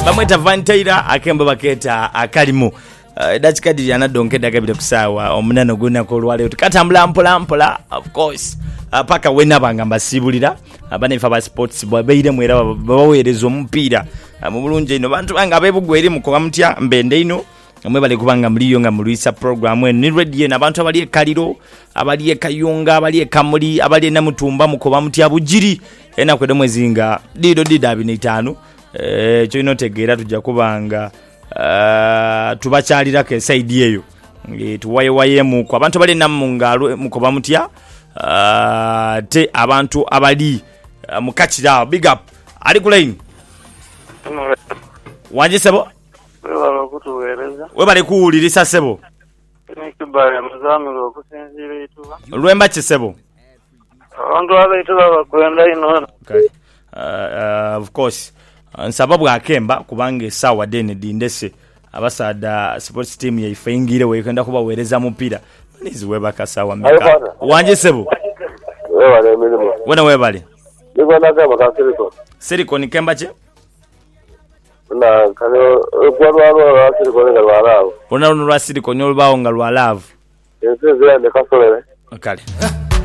bamweta Vantaira akemba baketa akalimu dachikadi yana donkeda kabita kusawa omunano guna ko lwale tukatambula mpola of course paka wena bangamba sibulira abanifa ba sports bwabeire mwera bawerezo omupira mu bulunje ino bantu banga bebugweri mukoba mutya mbende ino amwe bali kubanga muliyo nga mulwisa program ni radio na bantu abali ekaliro abali ekayunga abali ekamuli abali na mutumba mukoba mutya bujiri ena kwede mwezinga dido didabi ne 5 cyo inotegera tujja kubanga tubakyalira ke side yeyo tuwaye mu kwa abantu bali namungalo mukoba mutya te abantu abali mukachira big up ali ku line wanje sebo we bali kuwulirisa sebo nikibale muzamiro okusinzira ituba lwemba kisebo abantu abaituba bakwenda ino okay of course sababu akemba kubange sawa dene dindese abasada sports team yaifengire wekenda kuba wereza mupira niziwe bakasawa meka wanje sebo webale milimo wena webale niko nakaba kasiriko siriko ni kemba che na kano kwalwalo kasiriko nga lwalawo ona lwa siriko nyolbawo nga lwalavu yense zende kasolere okay